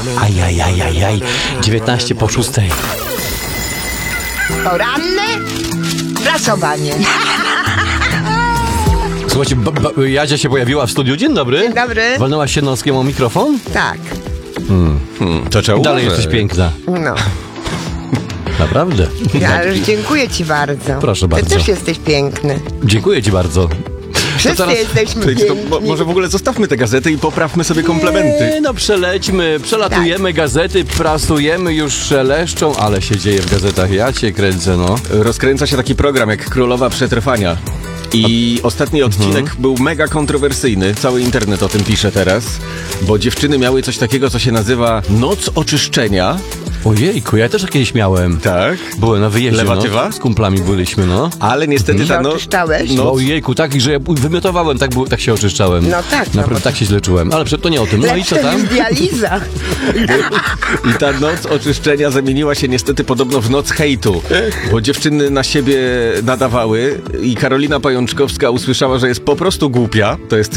Ajajajajaj, 19 po 6. Poranne prasowanie. Słuchajcie, Jadzia się pojawiła w studiu. Dzień dobry. Dzień dobry. Walnęłaś się noskiem o mikrofon? Tak, To trzeba Dalej uważać. jesteś piękna. no. Naprawdę. Ja już dziękuję ci bardzo. Proszę bardzo. Ty też jesteś piękny. Dziękuję ci bardzo. Wszyscy teraz- jesteśmy To piękni. może w ogóle zostawmy te gazety i poprawmy sobie komplementy. Nie, no przelećmy, przelatujemy gazety, prasujemy, już szeleszczą, ale się dzieje w gazetach. Ja cię kręcę, no. Rozkręca się taki program jak Królowa Przetrwania. I ostatni odcinek był mega kontrowersyjny. Cały internet o tym pisze teraz. Bo dziewczyny miały coś takiego, co się nazywa Noc Oczyszczenia. Ojejku, ja też kiedyś miałem. Tak. Byłem na wyjeździe, Lewatywa? no. Z kumplami byliśmy, no. Ale niestety ta noc... Oczyszczałeś? No ojejku, tak, że ja wymiotowałem, tak się oczyszczałem. No tak, no Naprawdę bo- tak się źle czułem. Ale to nie o tym. No i co Lepsze tam? niż dializa. I ta noc oczyszczenia zamieniła się niestety podobno w noc hejtu, bo dziewczyny na siebie nadawały i Karolina Pajączkowska usłyszała, że jest po prostu głupia. To jest